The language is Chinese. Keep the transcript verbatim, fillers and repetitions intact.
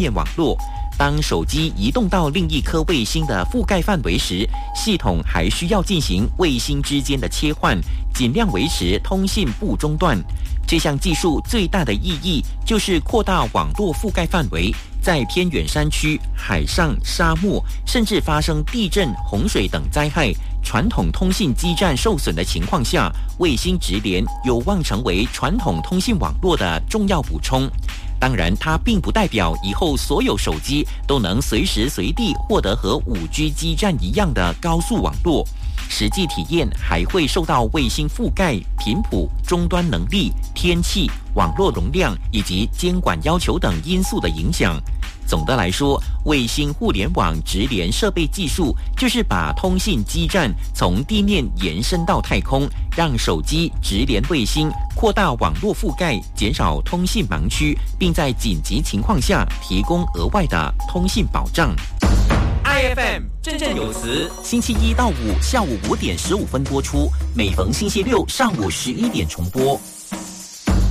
面网络。当手机移动到另一颗卫星的覆盖范围时，系统还需要进行卫星之间的切换，尽量维持通信不中断。这项技术最大的意义就是扩大网络覆盖范围，在偏远山区、海上、沙漠，甚至发生地震、洪水等灾害，传统通信基站受损的情况下，卫星直连有望成为传统通信网络的重要补充。当然，它并不代表以后所有手机都能随时随地获得和 五 G 基站一样的高速网络。实际体验还会受到卫星覆盖、频谱、终端能力、天气、网络容量以及监管要求等因素的影响。总的来说，卫星互联网直连设备技术就是把通信基站从地面延伸到太空，让手机直连卫星，扩大网络覆盖，减少通信盲区，并在紧急情况下提供额外的通信保障。I F M 振振有词，星期一到五下午五点十五分播出，每逢星期六上午十一点重播。